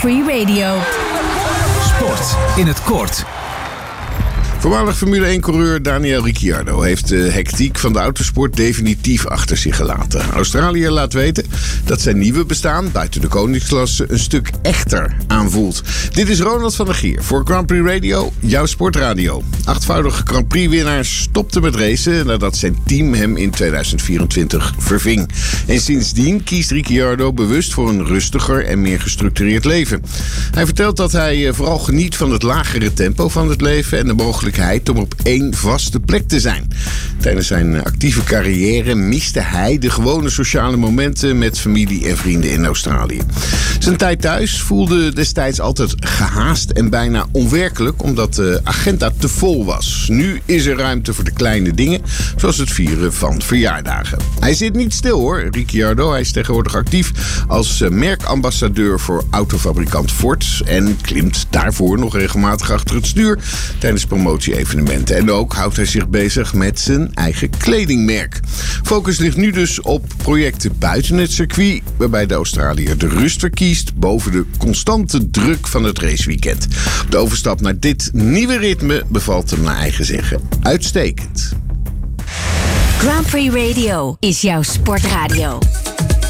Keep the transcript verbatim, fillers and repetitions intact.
Prix Radio. Sport in het kort. Voormalig Formule één-coureur Daniel Ricciardo heeft de hectiek van de autosport definitief achter zich gelaten. Australië laat weten dat zijn nieuwe bestaan buiten de koningsklasse een stuk echter aanvoelt. Dit is Ronald van der Gier voor Grand Prix Radio, jouw sportradio. Achtvoudige Grand Prix-winnaar stopte met racen nadat zijn team hem in tweeduizend vierentwintig verving. En sindsdien kiest Ricciardo bewust voor een rustiger en meer gestructureerd leven. Hij vertelt dat hij vooral geniet van het lagere tempo van het leven en de mogelijkheid om op één vaste plek te zijn. Tijdens zijn actieve carrière miste hij de gewone sociale momenten met familie en vrienden in Australië. Zijn tijd thuis voelde destijds altijd gehaast en bijna onwerkelijk, omdat de agenda te vol was. Nu is er ruimte voor de kleine dingen, zoals het vieren van verjaardagen. Hij zit niet stil hoor, Ricciardo. Hij is tegenwoordig actief als merkambassadeur voor autofabrikant Ford en klimt daarvoor nog regelmatig achter het stuur tijdens promotie-evenementen. En ook houdt hij zich bezig met zijn eigen kledingmerk. Focus ligt nu dus op projecten buiten het circuit, waarbij de Australiër de rust verkiest boven de constante druk van het raceweekend. De overstap naar dit nieuwe ritme bevalt hem naar eigen zeggen uitstekend. Grand Prix Radio is jouw sportradio.